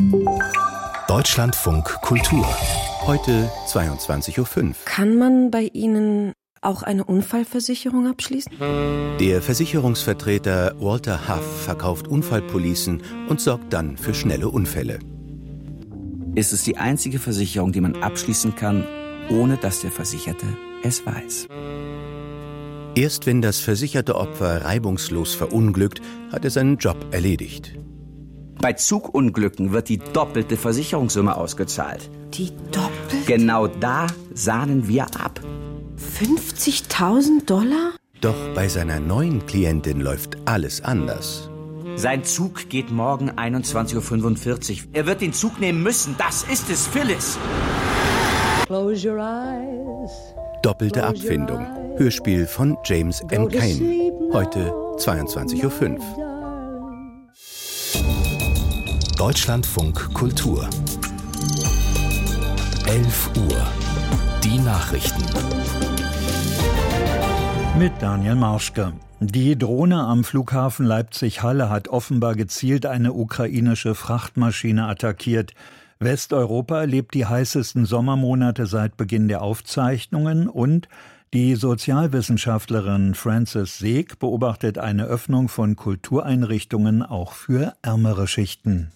Deutschlandfunk Kultur. Heute 22:05 Uhr. Kann man bei Ihnen auch eine Unfallversicherung abschließen? Der Versicherungsvertreter Walter Huff verkauft Unfallpolicen und sorgt dann für schnelle Unfälle. Es ist die einzige Versicherung, die man abschließen kann, ohne dass der Versicherte es weiß. Erst wenn das versicherte Opfer reibungslos verunglückt, hat er seinen Job erledigt. Bei Zugunglücken wird die doppelte Versicherungssumme ausgezahlt. Die doppelte? Genau da sahnen wir ab. $50.000? Doch bei seiner neuen Klientin läuft alles anders. Sein Zug geht morgen 21:45 Uhr. Er wird den Zug nehmen müssen. Das ist es, Phyllis. Close your eyes. Doppelte Abfindung. Hörspiel von James M. Cain. Heute 22:05 Uhr. Deutschlandfunk Kultur. 11 Uhr. Die Nachrichten. Mit Daniel Marschke. Die Drohne am Flughafen Leipzig-Halle hat offenbar gezielt eine ukrainische Frachtmaschine attackiert. Westeuropa erlebt die heißesten Sommermonate seit Beginn der Aufzeichnungen und die Sozialwissenschaftlerin Frances Seeg beobachtet eine Öffnung von Kultureinrichtungen auch für ärmere Schichten.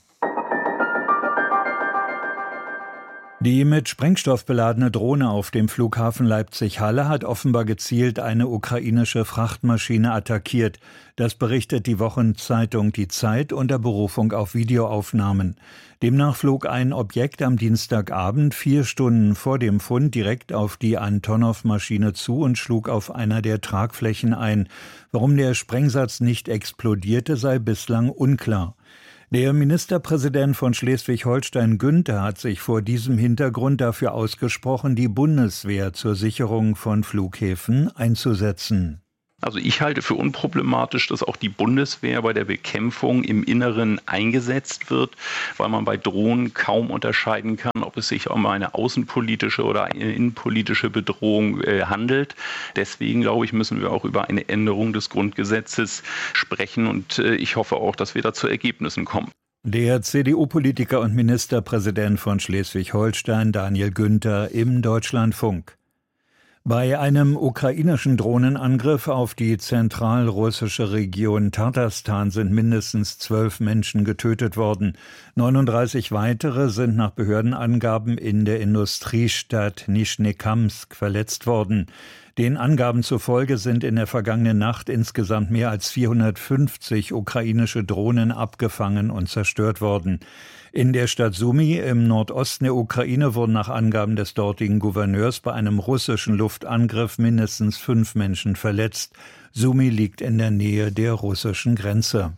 Die mit Sprengstoff beladene Drohne auf dem Flughafen Leipzig-Halle hat offenbar gezielt eine ukrainische Frachtmaschine attackiert. Das berichtet die Wochenzeitung Die Zeit unter Berufung auf Videoaufnahmen. Demnach flog ein Objekt am Dienstagabend 4 Stunden vor dem Fund direkt auf die Antonov-Maschine zu und schlug auf einer der Tragflächen ein. Warum der Sprengsatz nicht explodierte, sei bislang unklar. Der Ministerpräsident von Schleswig-Holstein Günther hat sich vor diesem Hintergrund dafür ausgesprochen, die Bundeswehr zur Sicherung von Flughäfen einzusetzen. Also ich halte für unproblematisch, dass auch die Bundeswehr bei der Bekämpfung im Inneren eingesetzt wird, weil man bei Drohnen kaum unterscheiden kann, ob es sich um eine außenpolitische oder eine innenpolitische Bedrohung handelt. Deswegen, glaube ich, müssen wir auch über eine Änderung des Grundgesetzes sprechen und ich hoffe auch, dass wir da zu Ergebnissen kommen. Der CDU-Politiker und Ministerpräsident von Schleswig-Holstein Daniel Günther im Deutschlandfunk. Bei einem ukrainischen Drohnenangriff auf die zentralrussische Region Tatarstan sind mindestens 12 Menschen getötet worden. 39 weitere sind nach Behördenangaben in der Industriestadt Nischnekamsk verletzt worden. Den Angaben zufolge sind in der vergangenen Nacht insgesamt mehr als 450 ukrainische Drohnen abgefangen und zerstört worden. In der Stadt Sumy im Nordosten der Ukraine wurden nach Angaben des dortigen Gouverneurs bei einem russischen Luftangriff mindestens 5 Menschen verletzt. Sumy liegt in der Nähe der russischen Grenze.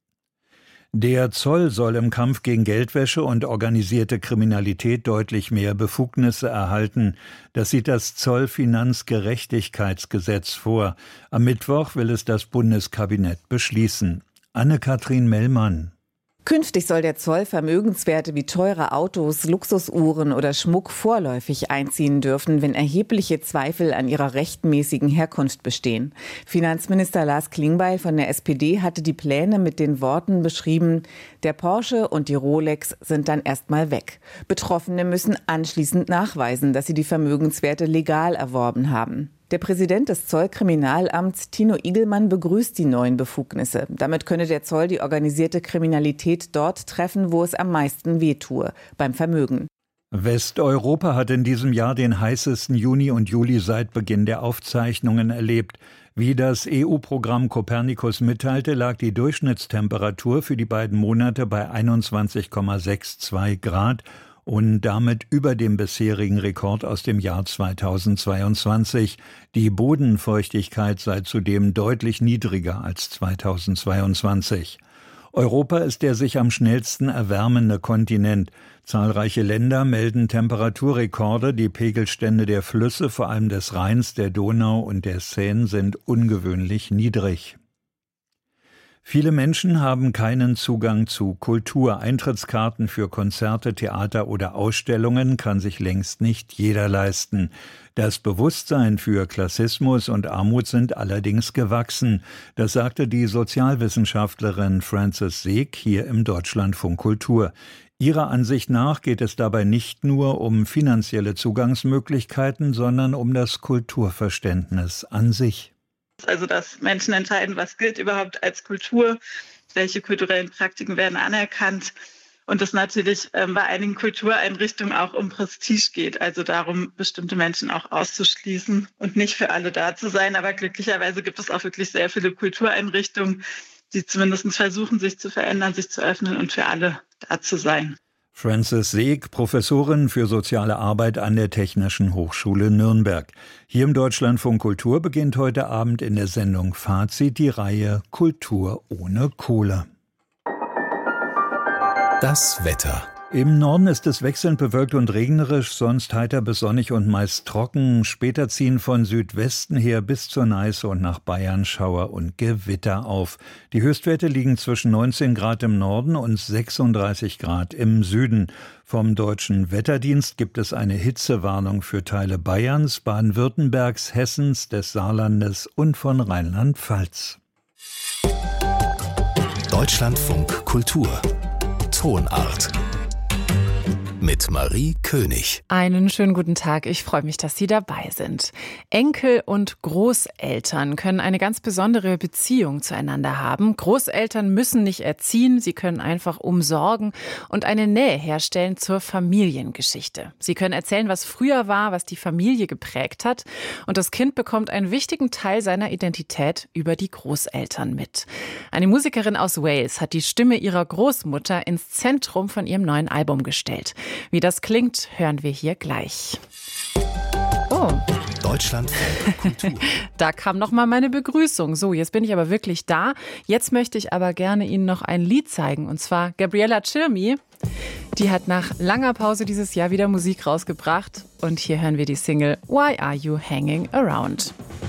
Der Zoll soll im Kampf gegen Geldwäsche und organisierte Kriminalität deutlich mehr Befugnisse erhalten. Das sieht das Zollfinanzgerechtigkeitsgesetz vor. Am Mittwoch will es das Bundeskabinett beschließen. Anne-Kathrin Mellmann. Künftig soll der Zoll Vermögenswerte wie teure Autos, Luxusuhren oder Schmuck vorläufig einziehen dürfen, wenn erhebliche Zweifel an ihrer rechtmäßigen Herkunft bestehen. Finanzminister Lars Klingbeil von der SPD hatte die Pläne mit den Worten beschrieben: Der Porsche und die Rolex sind dann erstmal weg. Betroffene müssen anschließend nachweisen, dass sie die Vermögenswerte legal erworben haben. Der Präsident des Zollkriminalamts, Tino Igelmann, begrüßt die neuen Befugnisse. Damit könne der Zoll die organisierte Kriminalität dort treffen, wo es am meisten wehtue, beim Vermögen. Westeuropa hat in diesem Jahr den heißesten Juni und Juli seit Beginn der Aufzeichnungen erlebt. Wie das EU-Programm Copernicus mitteilte, lag die Durchschnittstemperatur für die beiden Monate bei 21,62 Grad und damit über dem bisherigen Rekord aus dem Jahr 2022. Die Bodenfeuchtigkeit sei zudem deutlich niedriger als 2022. Europa ist der sich am schnellsten erwärmende Kontinent. Zahlreiche Länder melden Temperaturrekorde. Die Pegelstände der Flüsse, vor allem des Rheins, der Donau und der Seine, sind ungewöhnlich niedrig. Viele Menschen haben keinen Zugang zu Kultur. Eintrittskarten für Konzerte, Theater oder Ausstellungen kann sich längst nicht jeder leisten. Das Bewusstsein für Klassismus und Armut sind allerdings gewachsen. Das sagte die Sozialwissenschaftlerin Frances Seeg hier im Deutschlandfunk Kultur. Ihrer Ansicht nach geht es dabei nicht nur um finanzielle Zugangsmöglichkeiten, sondern um das Kulturverständnis an sich. Also dass Menschen entscheiden, was gilt überhaupt als Kultur, welche kulturellen Praktiken werden anerkannt und es natürlich bei einigen Kultureinrichtungen auch um Prestige geht, also darum, bestimmte Menschen auch auszuschließen und nicht für alle da zu sein. Aber glücklicherweise gibt es auch wirklich sehr viele Kultureinrichtungen, die zumindest versuchen, sich zu verändern, sich zu öffnen und für alle da zu sein. Frances Seeg, Professorin für soziale Arbeit an der Technischen Hochschule Nürnberg. Hier im Deutschlandfunk Kultur beginnt heute Abend in der Sendung Fazit die Reihe Kultur ohne Kohle. Das Wetter. Im Norden ist es wechselnd bewölkt und regnerisch, sonst heiter bis sonnig und meist trocken. Später ziehen von Südwesten her bis zur Neiße und nach Bayern Schauer und Gewitter auf. Die Höchstwerte liegen zwischen 19 Grad im Norden und 36 Grad im Süden. Vom Deutschen Wetterdienst gibt es eine Hitzewarnung für Teile Bayerns, Baden-Württembergs, Hessens, des Saarlandes und von Rheinland-Pfalz. Deutschlandfunk Kultur. Tonart. Mit Marie König. Einen schönen guten Tag. Ich freue mich, dass Sie dabei sind. Enkel und Großeltern können eine ganz besondere Beziehung zueinander haben. Großeltern müssen nicht erziehen, sie können einfach umsorgen und eine Nähe herstellen zur Familiengeschichte. Sie können erzählen, was früher war, was die Familie geprägt hat. Und das Kind bekommt einen wichtigen Teil seiner Identität über die Großeltern mit. Eine Musikerin aus Wales hat die Stimme ihrer Großmutter ins Zentrum von ihrem neuen Album gestellt. Wie das klingt, hören wir hier gleich. Oh. Deutschlandfunk Kultur. Da kam noch mal meine Begrüßung. So, jetzt bin ich aber wirklich da. Jetzt möchte ich aber gerne Ihnen noch ein Lied zeigen. Und zwar Gabriella Cilmi. Die hat nach langer Pause dieses Jahr wieder Musik rausgebracht. Und hier hören wir die Single Why Are You Hanging Around?